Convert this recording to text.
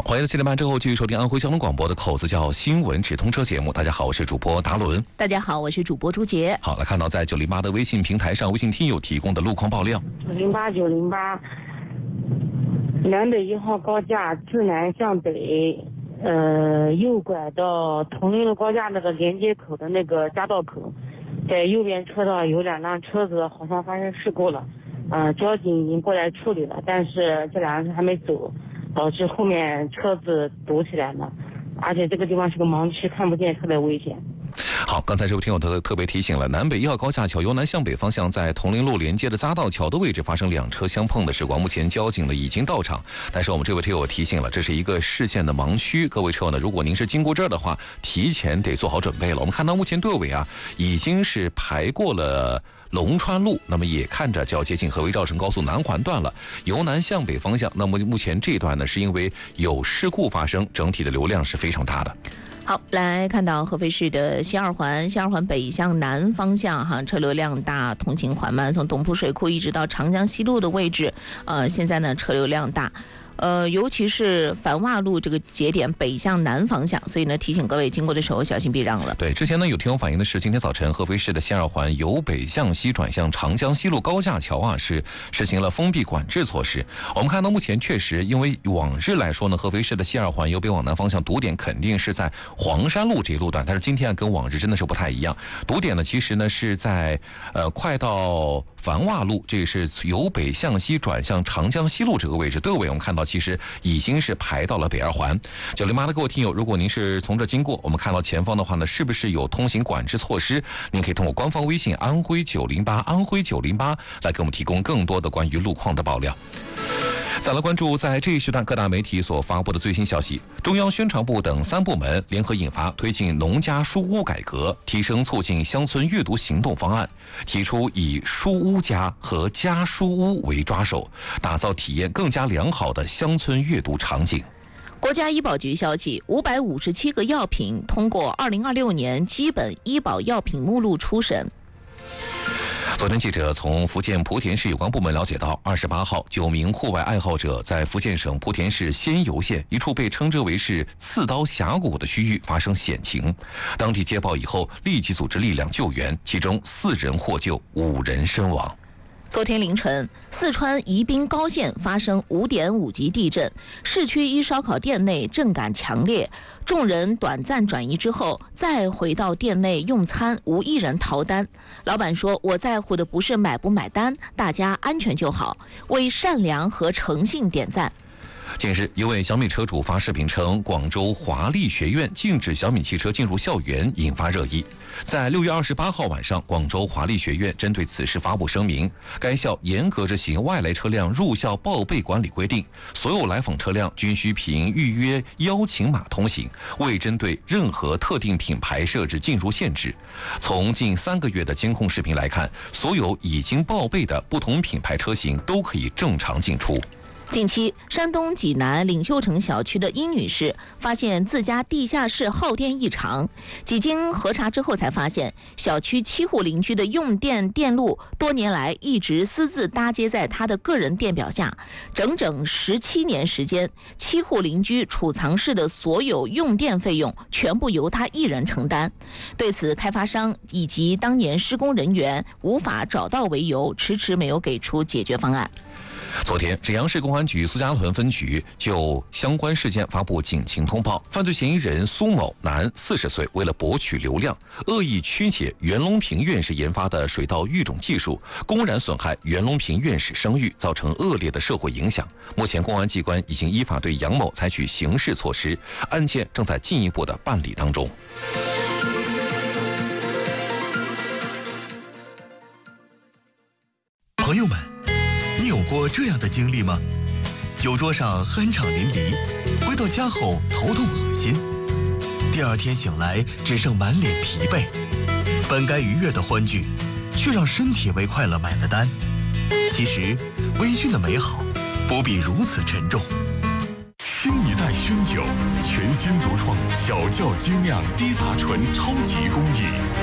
好，欢迎7点半之后继续收听安徽交通广播的口子叫新闻直通车节目。大家好，我是主播达伦。 大家好，我是主播朱杰。 好，来看到在908的微信平台上，微信听友提供的路况爆料。 08908南北1号高架自南向北，右拐到铜陵路高架那个连接口的那个匝道口，在右边车道有2辆车子好像发生事故了，交警已经过来处理了，但是这2辆车还没走，导致后面车子堵起来了，而且这个地方是个盲区，看不见，特别危险。 好，刚才这位听友特别提醒了，南北1号高架桥由南向北方向在铜陵路连接的匝道桥的位置发生2车相碰的事故，目前交警呢已经到场，但是我们这位听友提醒了，这是一个视线的盲区，各位车友呢，如果您是经过这儿的话，提前得做好准备了。我们看到目前队尾已经是排过了龙川路，那么也看着就要接近合肥赵城高速南环段了，由南向北方向，那么目前这段呢是因为有事故发生，整体的流量是非常大的。 好，来看到合肥市的西二环北向南方向车流量大，通行缓慢，从董铺水库一直到长江西路的位置，现在呢车流量大。尤其是繁华路这个节点北向南方向，所以呢提醒各位经过的时候小心避让了。 对，之前呢有听友反映的是，今天早晨合肥市的西二环由北向西转向长江西路高架桥是实行了封闭管制措施。我们看到目前确实，因为往日来说呢，合肥市的西二环由北往南方向堵点肯定是在黄山路这一路段，但是今天跟往日真的是不太一样，堵点呢其实呢是在快到繁华路，这是由北向西转向长江西路这个位置，队尾我们看到其实已经是排到了北二环。908的各位听友，如果您是从这经过，我们看到前方的话呢，是不是有通行管制措施？您可以通过官方微信安徽908来给我们提供更多的关于路况的爆料。再来关注在这一时段各大媒体所发布的最新消息，中央宣传部等3部门联合印发推进农家书屋改革，提升促进乡村阅读行动方案，提出以书屋家和家书屋为抓手，打造体验更加良好的乡村阅读场景。 国家医保局消息，557个药品通过2026年基本医保药品目录初审。 昨天记者从福建莆田市有关部门了解到，28号9名户外爱好者在福建省莆田市仙游县一处被称之为是刺刀峡谷的区域发生险情，当地接报以后立即组织力量救援，其中4人获救，5人身亡。 昨天凌晨，四川宜宾高县发生5.5级地震，市区一烧烤店内震感强烈，众人短暂转移之后，再回到店内用餐，无一人逃单。老板说：“我在乎的不是买不买单，大家安全就好。”为善良和诚信点赞。 近日，一位小米车主发视频称，广州华丽学院禁止小米汽车进入校园，引发热议。在6月28号晚上，广州华丽学院针对此事发布声明，该校严格执行外来车辆入校报备管理规定，所有来访车辆均需凭预约邀请码通行，未针对任何特定品牌设置进入限制。从近3个月的监控视频来看，所有已经报备的不同品牌车型都可以正常进出。 近期，山东济南领袖城小区的殷女士发现自家地下室耗电异常，几经核查之后才发现，小区7户邻居的用电电路多年来一直私自搭接在她的个人电表下，整整17年时间，7户邻居储藏室的所有用电费用全部由她一人承担。对此，开发商以及当年施工人员无法找到为由，迟迟没有给出解决方案。 昨天，沈阳市公安局苏家屯分局就相关事件发布警情通报，犯罪嫌疑人苏某，男，40岁，为了博取流量，恶意曲解袁隆平院士研发的水稻育种技术，公然损害袁隆平院士声誉，造成恶劣的社会影响。目前，公安机关已经依法对杨某采取刑事措施，案件正在进一步的办理当中。 朋友们，你有过这样的经历吗？酒桌上酣畅淋漓，回到家后头痛恶心，第2天醒来只剩满脸疲惫，本该愉悦的欢聚，却让身体为快乐买了单。其实，微醺的美好不必如此沉重。 新一代熏酒，全新独创小窖精酿低杂醇超级工艺。